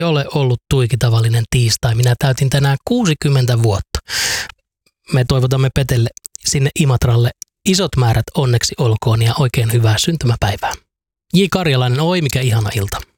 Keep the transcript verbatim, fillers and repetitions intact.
ole ollut tuiki tavallinen tiistai. Minä täytin tänään kuusikymmentä vuotta. Me toivotamme Petelle sinne Imatralle isot määrät onneksi olkoon ja oikein hyvää syntymäpäivää. J. Karjalainen, oi mikä ihana ilta.